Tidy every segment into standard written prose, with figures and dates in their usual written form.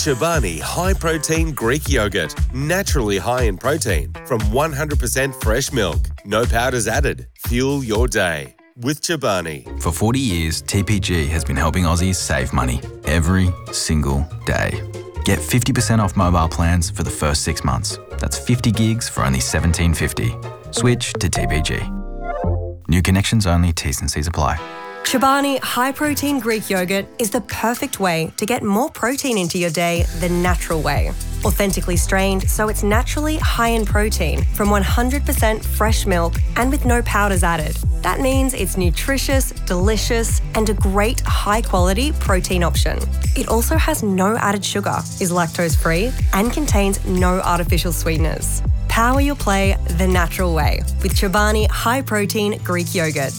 Chobani High Protein Greek Yogurt. Naturally high in protein from 100% fresh milk. No powders added. Fuel your day with Chobani. For 40 years, TPG has been helping Aussies save money every single day. Get 50% off mobile plans for the first 6 months. That's 50 gigs for only $17.50. Switch to TPG. New connections only, T's and C's apply. Chobani High Protein Greek Yogurt is the perfect way to get more protein into your day the natural way. Authentically strained so it's naturally high in protein from 100% fresh milk and with no powders added. That means it's nutritious, delicious, and a great high-quality protein option. It also has no added sugar, is lactose-free, and contains no artificial sweeteners. Power your play the natural way with Chobani High Protein Greek Yogurt.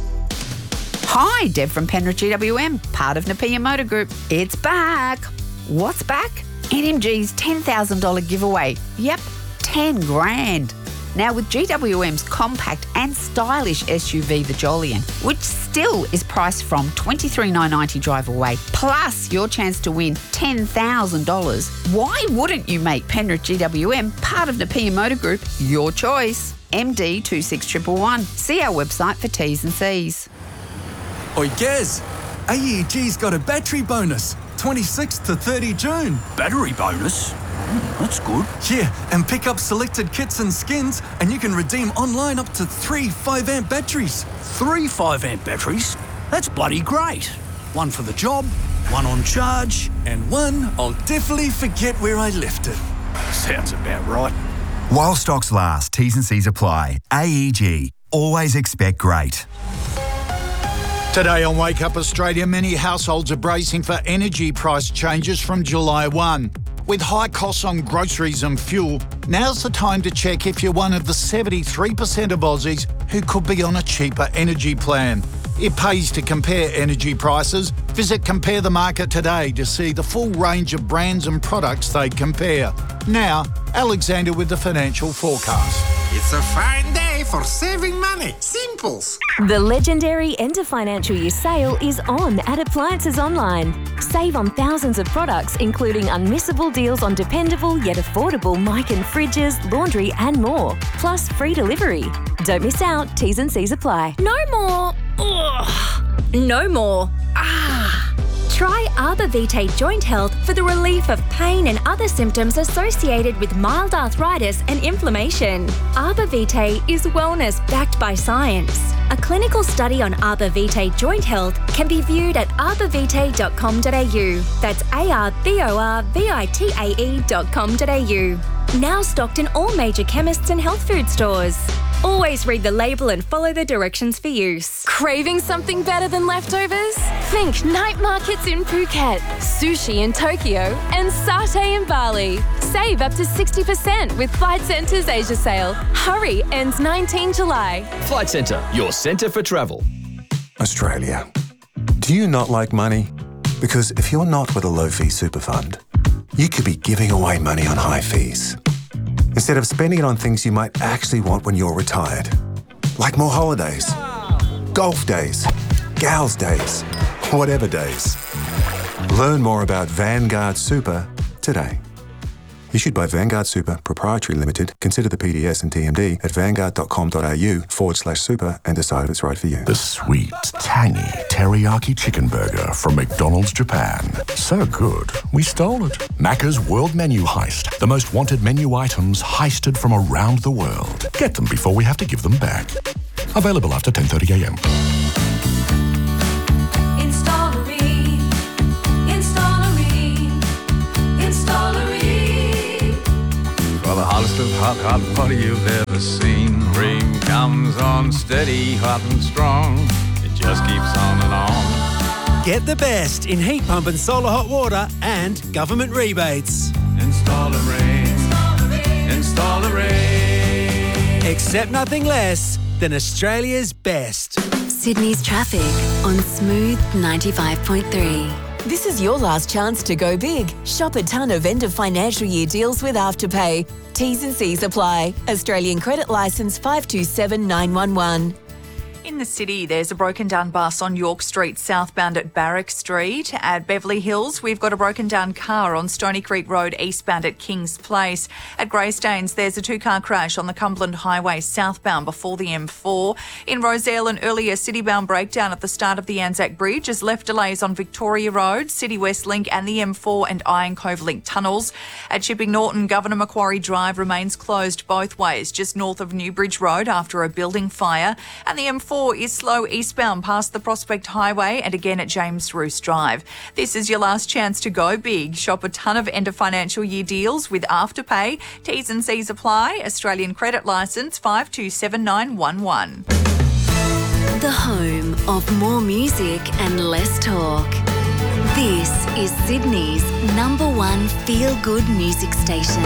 Hi, Deb from Penrith GWM, part of Napier Motor Group. It's back. What's back? NMG's $10,000 giveaway. Yep, 10 grand. Now with GWM's compact and stylish SUV, the Jolyon, which still is priced from $23,990 drive away, plus your chance to win $10,000. Why wouldn't you make Penrith GWM part of Napier Motor Group your choice? MD 26111. See our website for T's and C's. Oi, Gaz, AEG's got a battery bonus, 26th to 30 June. Battery bonus? That's good. Yeah, and pick up selected kits and skins, and you can redeem online up to 3 5-amp batteries. 3 5-amp batteries? That's bloody great. One for the job, one on charge. And one I'll definitely forget where I left it. Sounds about right. While stocks last, T's and C's apply. AEG. Always expect great. Today on Wake Up Australia, many households are bracing for energy price changes from July 1. With high costs on groceries and fuel, now's the time to check if you're one of the 73% of Aussies who could be on a cheaper energy plan. It pays to compare energy prices. Visit Compare the Market today to see the full range of brands and products they compare. Now, Alexander with the financial forecast. It's a fine day for saving money. Simples. The legendary end of financial year sale is on at Appliances Online. Save on thousands of products, including unmissable deals on dependable yet affordable mic and fridges, laundry and more. Plus free delivery. Don't miss out. T's and C's apply. No more. Ugh. No more. Try Arbor Vitae Joint Health for the relief of pain and other symptoms associated with mild arthritis and inflammation. Arbor Vitae is wellness backed by science. A clinical study on Arbor Vitae Joint Health can be viewed at arborvitae.com.au. That's arborvitae.com.au. Now stocked in all major chemists and health food stores. Always read the label and follow the directions for use. Craving something better than leftovers? Think night markets in Phuket, sushi in Tokyo, and satay in Bali. Save up to 60% with Flight Centre's Asia sale. Hurry, ends 19 July. Flight Centre, your centre for travel. Australia. Do you not like money? Because if you're not with a low-fee super fund, you could be giving away money on high fees, instead of spending it on things you might actually want when you're retired. Like more holidays, golf days, gals days, whatever days. Learn more about Vanguard Super today. Issued by Vanguard Super Proprietary Limited. Consider the PDS and TMD at vanguard.com.au/super and decide if it's right for you. The sweet, tangy teriyaki chicken burger from McDonald's Japan. So good, we stole it. Macca's World Menu Heist. The most wanted menu items heisted from around the world. Get them before we have to give them back. Available after 10:30 a.m. For the hottest of hot water you've ever seen. Ream comes on steady, hot and strong. It just keeps on and on. Get the best in heat pump and solar hot water and government rebates. Install a Ream. Install a Ream. Accept nothing less than Australia's best. Sydney's traffic on Smooth 95.3. This is your last chance to go big. Shop a ton of end of financial year deals with Afterpay. T's and C's apply. Australian credit licence 527911. In the city, there's a broken down bus on York Street southbound at Barrack Street. At Beverly Hills, we've got a broken down car on Stony Creek Road eastbound at Kings Place. At Greystanes, there's a 2-car crash on the Cumberland Highway southbound before the M4. In Rosedale, an earlier city-bound breakdown at the start of the Anzac Bridge has left delays on Victoria Road, City West Link and the M4 and Iron Cove Link tunnels. At Chipping Norton, Governor Macquarie Drive remains closed both ways, just north of Newbridge Road after a building fire. And the M4 is slow eastbound past the Prospect Highway and again at James Roos Drive. This is your last chance to go big. Shop a ton of end of financial year deals with Afterpay. T's and C's apply. Australian credit licence 527911. The home of more music and less talk. This is Sydney's #1 feel-good music station.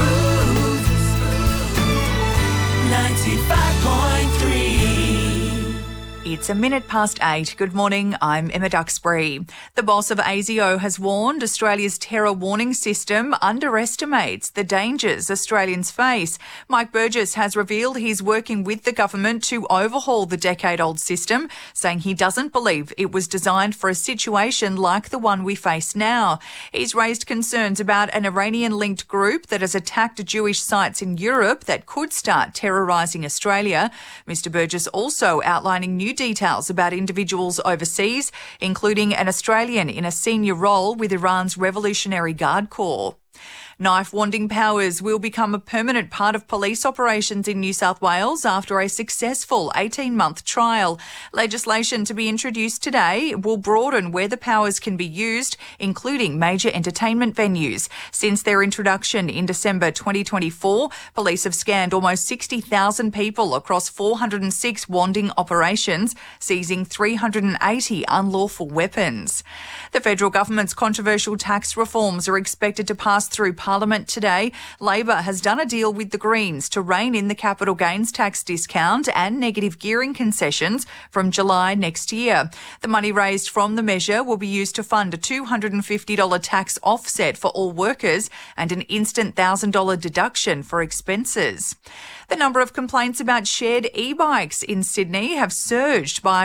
95.3. It's 8:01. Good morning, I'm Emma Duxbury. The boss of ASIO has warned Australia's terror warning system underestimates the dangers Australians face. Mike Burgess has revealed he's working with the government to overhaul the decade-old system, saying he doesn't believe it was designed for a situation like the one we face now. He's raised concerns about an Iranian-linked group that has attacked Jewish sites in Europe that could start terrorising Australia. Mr Burgess also outlining new details about individuals overseas, including an Australian in a senior role with Iran's Revolutionary Guard Corps. Knife-wanding powers will become a permanent part of police operations in New South Wales after a successful 18-month trial. Legislation to be introduced today will broaden where the powers can be used, including major entertainment venues. Since their introduction in December 2024, police have scanned almost 60,000 people across 406 wanding operations, seizing 380 unlawful weapons. The federal government's controversial tax reforms are expected to pass through Parliament today. Labor has done a deal with the Greens to rein in the capital gains tax discount and negative gearing concessions from July next year. The money raised from the measure will be used to fund a $250 tax offset for all workers and an instant $1,000 deduction for expenses. The number of complaints about shared e-bikes in Sydney have surged by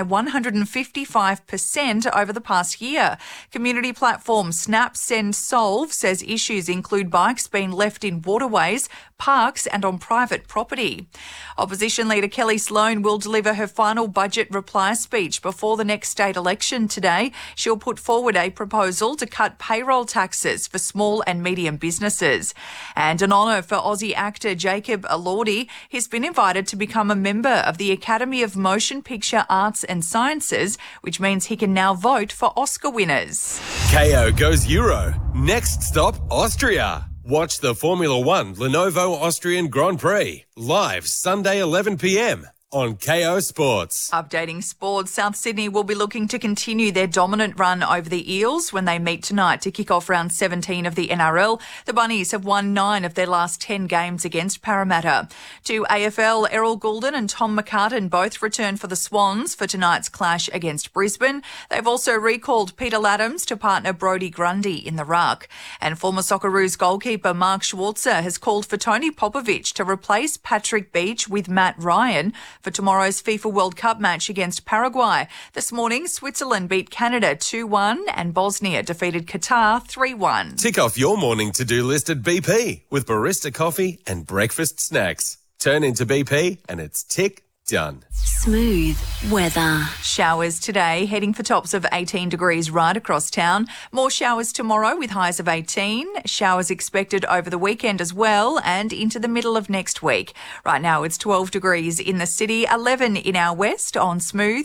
155% over the past year. Community platform Snap Send Solve says issues include bikes being left in waterways, parks and on private property. Opposition leader Kelly Sloan will deliver her final budget reply speech before the next state election today. She'll put forward a proposal to cut payroll taxes for small and medium businesses. And an honour for Aussie actor Jacob Elordi. He's been invited to become a member of the Academy of Motion Picture Arts and Sciences, which means he can now vote for Oscar winners. KO goes Euro. Next stop, Austria. Watch the Formula One Lenovo Austrian Grand Prix live Sunday 11 p.m. on KO Sports. Updating sports, South Sydney will be looking to continue their dominant run over the Eels when they meet tonight to kick off round 17 of the NRL. The Bunnies have won 9 of their last 10 games against Parramatta. To AFL, Errol Goulden and Tom McCartan both return for the Swans for tonight's clash against Brisbane. They've also recalled Peter Laddams to partner Brodie Grundy in the ruck. And former Socceroos goalkeeper Mark Schwarzer has called for Tony Popovic to replace Patrick Beach with Matt Ryan for tomorrow's FIFA World Cup match against Paraguay. This morning, Switzerland beat Canada 2-1 and Bosnia defeated Qatar 3-1. Tick off your morning to-do list at BP with barista coffee and breakfast snacks. Turn into BP and it's tick done. Smooth weather. Showers today, heading for tops of 18 degrees right across town. More showers tomorrow with highs of 18. Showers expected over the weekend as well and into the middle of next week. Right now it's 12 degrees in the city, 11 in our west on Smooth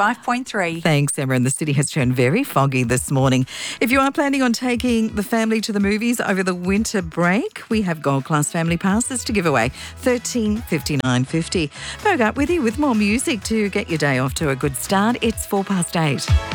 95.3. Thanks, Emma. And the city has turned very foggy this morning. If you are planning on taking the family to the movies over the winter break, we have Gold Class family passes to give away, $13.59.50. Bogart with you with more music to get your day off to a good start. It's 8:04.